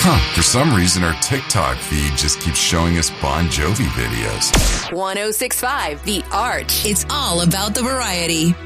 For some reason, our TikTok feed just keeps showing us Bon Jovi videos. 106.5 The Arch. It's all about the variety.